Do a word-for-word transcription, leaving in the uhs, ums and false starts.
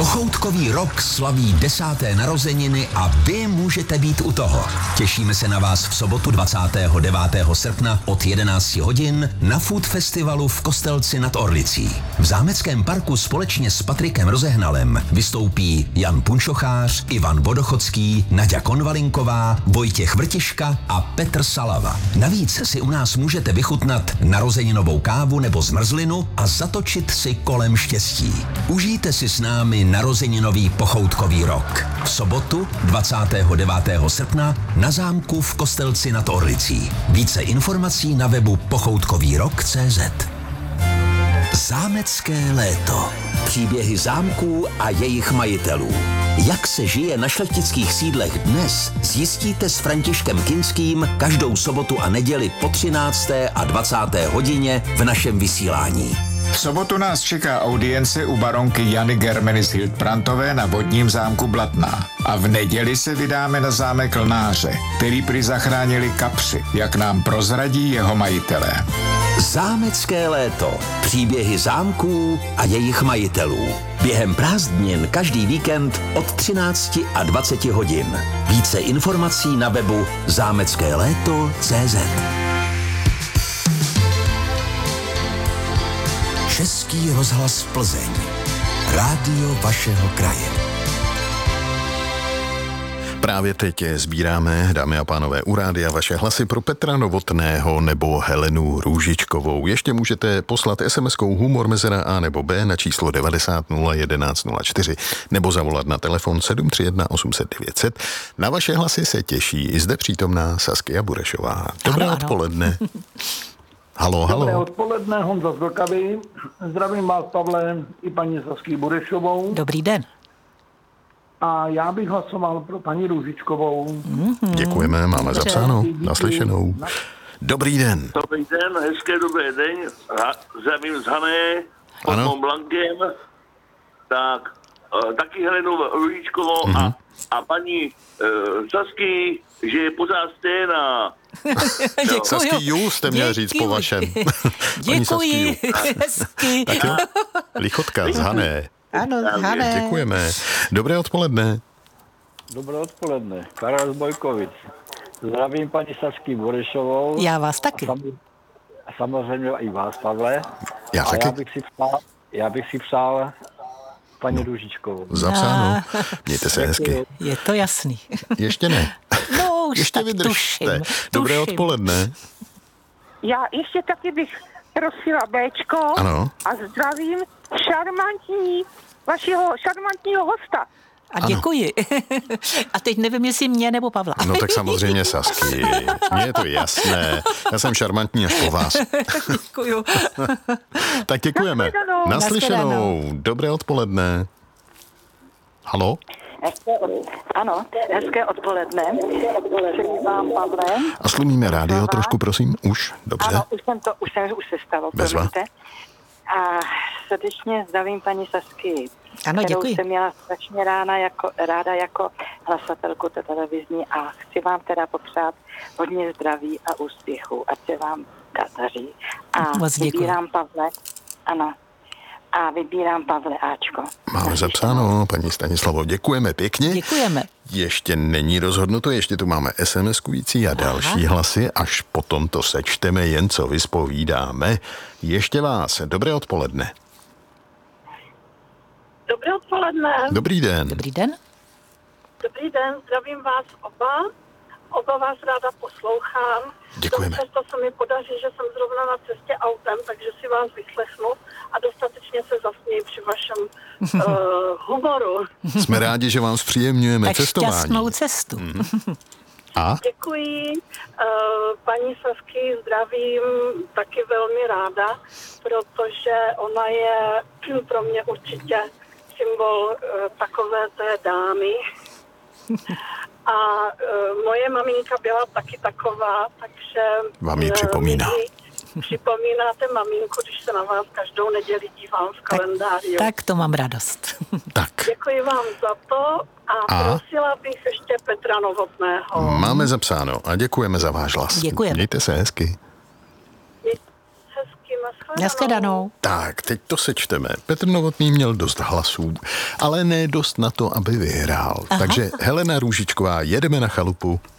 Pochoutkový rok slaví desáté narozeniny a vy můžete být u toho. Těšíme se na vás v sobotu dvacátého devátého srpna od jedenácti hodin na Food Festivalu v Kostelci nad Orlicí. V Zámeckém parku společně s Patrikem Rozehnalem vystoupí Jan Punčochář, Ivan Vodochodský, Naďa Konvalinková, Vojtěch Vrtiška a Petr Salava. Navíc si u nás můžete vychutnat narozeninovou kávu nebo zmrzlinu a zatočit si kolem štěstí. Užijte si s námi narozeninový pochoutkový rok. V sobotu dvacátého devátého srpna na zámku v Kostelci nad Orlicí. Více informací na webu pochoutkový rok tečka cé zet. Zámecké léto. Příběhy zámků a jejich majitelů. Jak se žije na šlechtických sídlech dnes, zjistíte s Františkem Kinským každou sobotu a neděli po třinácté a dvacáté hodině v našem vysílání. V sobotu nás čeká audience u baronky Jany Germenis Hildbrandtové na vodním zámku Blatná. A v neděli se vydáme na zámek Lnáře, který prý zachránili kapři, jak nám prozradí jeho majitelé. Zámecké léto. Příběhy zámků a jejich majitelů. Během prázdnin každý víkend od třinácti a dvaceti hodin. Více informací na webu zámecké léto tečka cé zet. Český rozhlas Plzeň. Rádio vašeho kraje. Právě teď sbíráme, dámy a pánové, u rádia vaše hlasy pro Petra Novotného nebo Helenu Růžičkovou. Ještě můžete poslat es em eskou humor mezera A nebo B na číslo devadesát nula jedenáct nula čtyři nebo zavolat na telefon sedm tři jedna osm set devět set. Na vaše hlasy se těší i zde přítomná Saskia Burešová. Dobré ano, odpoledne. Ano. Halo, halo. Dobré odpoledne, Honza z Vltavy. Zdravím vás, Pavle, i paní Saskii Burešovou. Dobrý den. A já bych hlasoval pro paní Růžičkovou. Mm-hmm. Děkujeme, máme Dobře, zapsáno, naslyšenou. Dobrý den. Dobrý den, hezké dobrý den. Zdravím z Hané, pod Mont Blancem. Tak, taky Helenu Růžičkovou mm-hmm. a, a paní uh, Sasky, že je pořád stejná. Saskiju jste měl říct po vašem. Děkuji. Hezky. Tak jo, Lichotka z Hané. Ano, Hané. Děkujeme. Dobré odpoledne. Dobré odpoledne. Karel z Bojkovic. Zdravím paní Saskii Burešovou. Já vás taky. A samozřejmě i vás, Pavle. Já a taky. Já bych si přál, já bych si přál paní Růžičkovou. Zapsáno. Mějte se hezky. Je to jasný. Ještě ne. No už ještě tak vydržte. tuším. Dobré tuším. odpoledne. Já ještě taky bych prosila Béčko ano. a zdravím šarmantní, vašeho šarmantního hosta. A děkuji. A teď nevím, jestli mě nebo Pavla. No tak samozřejmě Sasky. Mně je to jasné. Já jsem šarmantní až po vás. Děkuju. Tak děkujeme. Naslyšenou. Naslyšenou. Dobré odpoledne. Halo? Hezké, ano, hezké odpoledne. Přeji vám, Pavle. A slumíme rádio trošku, prosím. Už? Dobře. Ano, už jsem to, už jsem, už se stalo. Bezva. Promiňte. A srdečně zdravím paní Saskii, ano, kterou děkuji. jsem měla strašně ráda jako, ráda jako hlasatelku televizní a chci vám teda popřát hodně zdraví a úspěchu, ať se vám daří. A Moc děkuji. vybírám Pavle, ano, a vybírám Pavle Ačko. Máme zapsáno, paní Stanislavo, děkujeme pěkně. Děkujeme. Ještě není rozhodnuto, ještě tu máme SMSkující a další Aha. hlasy, až potom to sečteme, jen co vyspovídáme. Ještě vás, dobré odpoledne. Dobré odpoledne. Dobrý den. Dobrý den. Dobrý den, zdravím vás oba. Oba vás ráda poslouchám. Děkujeme. Často se mi podaří, že jsem zrovna na cestě autem, takže si vás vyslechnu a dostatečně se zasměji při vašem uh, humoru. Jsme rádi, že vám zpříjemňujeme tak cestování. šťastnou cestu. Mm. A? Děkuji. Uh, paní Sasky zdravím taky velmi ráda, protože ona je pro mě určitě symbol uh, takové té dámy. A uh, moje maminka byla taky taková, takže... Vám ji připomíná. Připomínáte maminku, když se na vás každou neděli dívám v kalendáři. Tak, tak to mám radost. Tak. Děkuji vám za to a, a prosila bych ještě Petra Novotného. Máme zapsáno a děkujeme za váš hlas. Děkujeme. Mějte se hezky. Mějte se hezky, naschledanou. Nashledanou. Tak, teď to sečteme. Petr Novotný měl dost hlasů, ale ne dost na to, aby vyhrál. Aha. Takže Helena Růžičková, jedeme na chalupu.